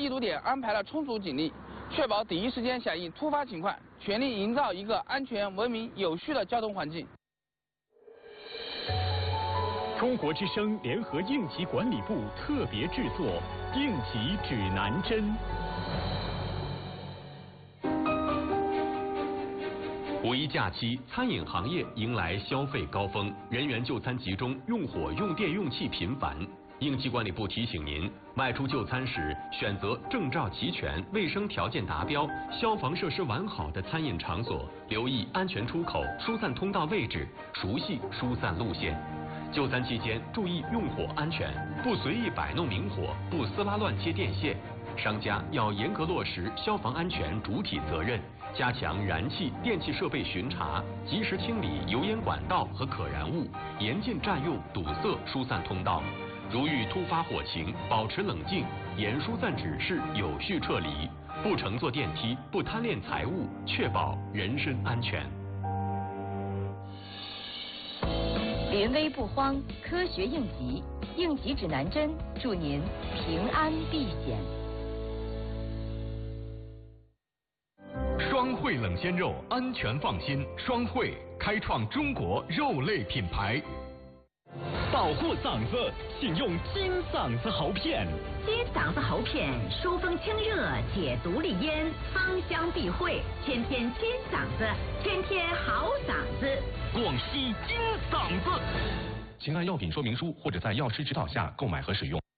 易堵点安排了充足警力，确保第一时间响应突发情况，全力营造一个安全、文明、有序的交通环境。 中国之声联合应急管理部特别制作《应急指南针》。 五一假期，餐饮行业迎来消费高峰，人员就餐集中，用火、用电、用气频繁。应急管理部提醒您，外出就餐时选择证照齐全、卫生条件达标、消防设施完好的餐饮场所，留意安全出口、疏散通道位置，熟悉疏散路线。就餐期间注意用火安全，不随意摆弄明火，不撕拉乱接电线。商家要严格落实消防安全主体责任，加强燃气、电气设备巡查，及时清理油烟管道和可燃物，严禁占用、堵塞疏散通道。如遇突发火情，保持冷静，严疏散指示，有序撤离，不乘坐电梯，不贪恋财物，确保人身安全。 临危不慌，科学应急，应急指南针，祝您平安避险。 双汇冷鲜肉，安全放心。双汇开创中国肉类品牌。 保护嗓子，请用金嗓子喉片。 金嗓子喉片疏风清热，解毒利咽，芳香避秽，天天金嗓子，天天好嗓子。 广西金嗓子。 请按药品说明书或者在药师指导下购买和使用。